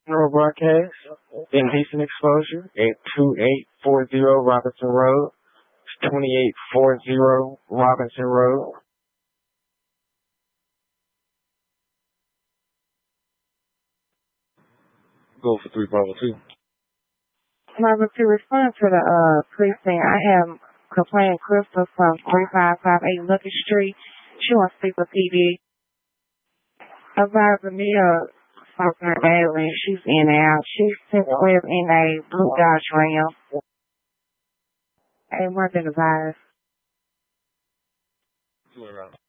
General broadcast, indecent exposure at 2840 Robinson Road. It's 2840 Robinson Road. Go for 3 2. Marvin, to respond to the precinct, I have complaint Crystal from 3558 Lucky Street. She wants to speak with PD. Advisor Mia something badly. She's in and out. She's since live in a blue Dodge Ram. And more than advised.